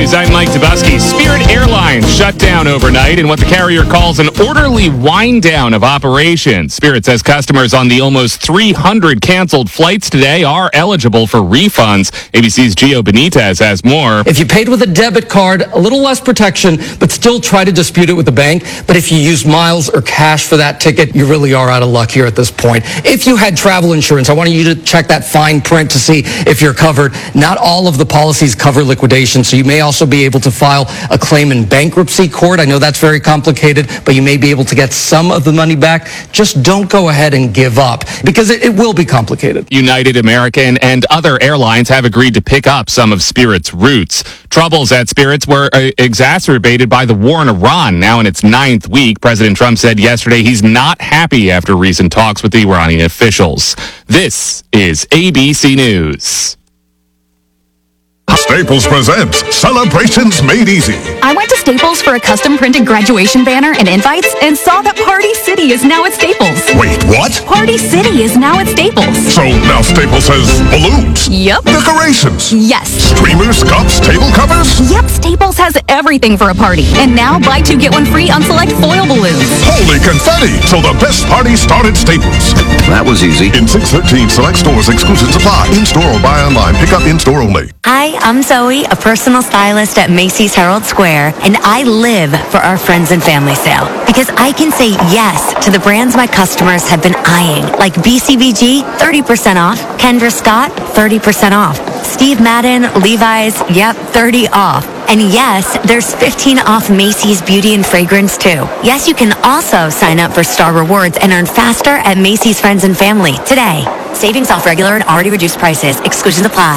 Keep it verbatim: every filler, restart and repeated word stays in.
News. I'm Mike Dubusky. Spirit Airlines shut down overnight in what the carrier calls an orderly wind down of operations. Spirit says customers on the almost three hundred canceled flights today are eligible for refunds. A B C's Gio Benitez has more. If you paid with a debit card, a little less protection, but still try to dispute it with the bank. But if you use miles or cash for that ticket, you really are out of luck here at this point. If you had travel insurance, I wanted you to check that fine print to see if you're covered. Not all of the policies cover liquidation, so you may also be able to file a claim in bankruptcy court. I know that's very complicated, but you may be able to get some of the money back. Just don't go ahead and give up, because it, it will be complicated. United, American, and other airlines have agreed to pick up some of Spirit's routes. Troubles at Spirit's were uh, exacerbated by the war in Iran, now in its ninth week. President Trump said yesterday he's not happy after recent talks with the Iranian officials. This is A B C News. Staples presents Celebrations Made Easy. I went to Staples for a custom-printed graduation banner and invites and saw that Party City is now at Staples. Wait, what? Party City is now at Staples. So now Staples has balloons, Yep. decorations, Yes. streamers, cups, table covers? Yep, Staples has everything for a party. And now buy two, get one free on select foil balloons. Holy confetti! So the best party started Staples. That was easy. In six thirteen select stores, exclusions apply. In-store or buy online. Pick up in-store only. Hi, I'm Zoe, a personal stylist at Macy's Herald Square, and I live for our friends and family sale because I can say yes to the brands my customers have been eyeing, like B C B G, thirty percent off, Kendra Scott, thirty percent off, Steve Madden, Levi's, yep, thirty off. And yes, there's fifteen off Macy's Beauty and Fragrance too. Yes, you can also sign up for Star Rewards and earn faster at Macy's Friends and Family today. Savings off regular and already reduced prices. Exclusions apply.